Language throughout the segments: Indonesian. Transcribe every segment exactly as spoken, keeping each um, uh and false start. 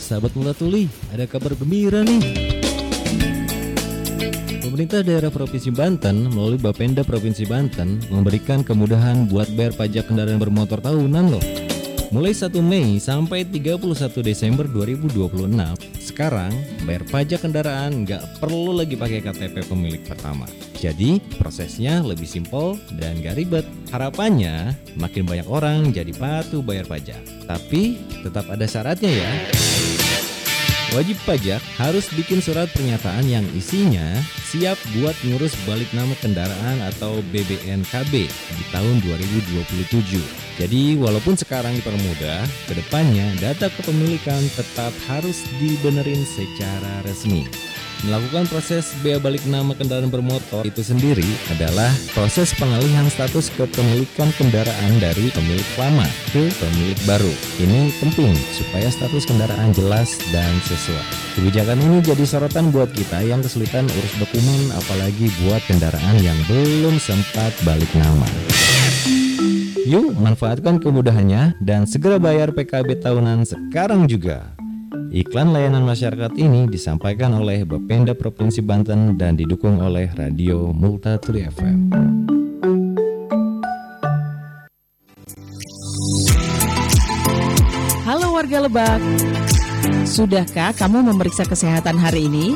sahabat Multatuli, ada kabar gembira nih. Pemerintah daerah Provinsi Banten melalui Bapenda Provinsi Banten memberikan kemudahan buat bayar pajak kendaraan bermotor tahunan loh. Mulai satu Mei sampai tiga puluh satu Desember dua ribu dua puluh enam, sekarang bayar pajak kendaraan nggak perlu lagi pakai K T P pemilik pertama. Jadi prosesnya lebih simpel dan gak ribet. Harapannya makin banyak orang jadi patuh bayar pajak. Tapi tetap ada syaratnya ya. Wajib pajak harus bikin surat pernyataan yang isinya siap buat ngurus balik nama kendaraan atau B B N K B di tahun dua ribu dua puluh tujuh. Jadi walaupun sekarang dipermudah, kedepannya data kepemilikan tetap harus dibenerin secara resmi. Melakukan proses bea balik nama kendaraan bermotor itu sendiri adalah proses pengalihan status kepemilikan kendaraan dari pemilik lama ke pemilik baru. Ini penting supaya status kendaraan jelas dan sesuai. Kebijakan ini jadi sorotan buat kita yang kesulitan urus dokumen, apalagi buat kendaraan yang belum sempat balik nama. Yuk manfaatkan kemudahannya dan segera bayar P K B tahunan sekarang juga. Iklan layanan masyarakat ini disampaikan oleh Bapenda Provinsi Banten dan didukung oleh Radio Multatuli F M. Halo warga Lebak, sudahkah kamu memeriksa kesehatan hari ini?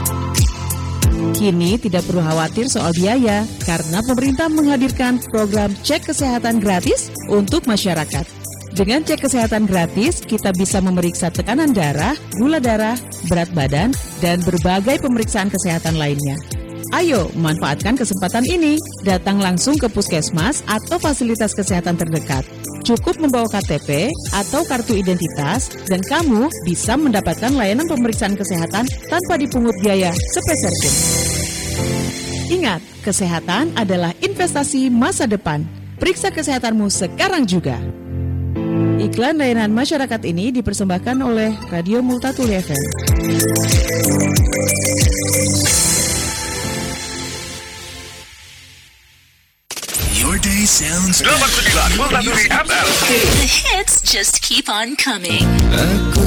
Kini tidak perlu khawatir soal biaya karena pemerintah menghadirkan program cek kesehatan gratis untuk masyarakat. Dengan cek kesehatan gratis, kita bisa memeriksa tekanan darah, gula darah, berat badan, dan berbagai pemeriksaan kesehatan lainnya. Ayo, manfaatkan kesempatan ini. Datang langsung ke puskesmas atau fasilitas kesehatan terdekat. Cukup membawa K T P atau kartu identitas, dan kamu bisa mendapatkan layanan pemeriksaan kesehatan tanpa dipungut biaya sepeser pun. Ingat, kesehatan adalah investasi masa depan. Periksa kesehatanmu sekarang juga. Iklan layanan masyarakat ini dipersembahkan oleh Radio Multatuli F M. Your day sounds delapan puluh sembilan Multatuli F M. The hits just keep on coming. Aku